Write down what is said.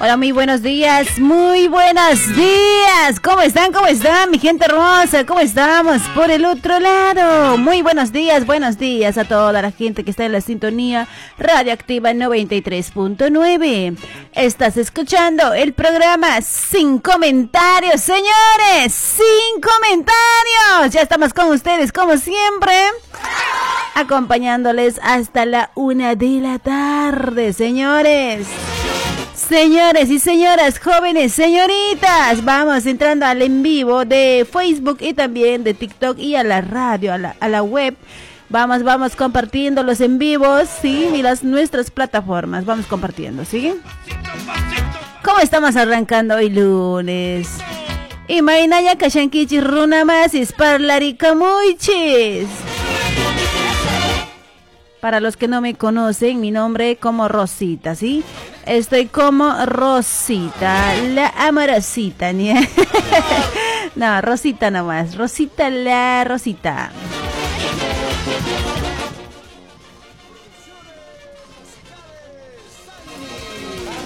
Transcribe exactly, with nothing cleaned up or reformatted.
Hola, muy buenos días, muy buenos días. ¿Cómo están? ¿Cómo están, mi gente hermosa? ¿Cómo estamos por el otro lado? Muy buenos días, buenos días a toda la gente que está en la sintonía radioactiva noventa y tres punto nueve. Estás escuchando el programa Sin Comentarios, señores, sin comentarios. Ya estamos con ustedes, como siempre, acompañándoles hasta la una de la tarde, señores. Señores y señoras, jóvenes, señoritas, vamos entrando al en vivo de Facebook y también de TikTok y a la radio, a la, a la web. Vamos, vamos compartiendo los en vivos, sí, y las nuestras plataformas, vamos compartiendo, ¿sí? ¿Cómo estamos arrancando hoy lunes? Y mainaya kashankichi runa masis parlarica muichis. Para los que no me conocen, mi nombre es como Rosita, ¿sí? Estoy como Rosita, la amorosita, ¿no? No, Rosita nomás, Rosita la Rosita.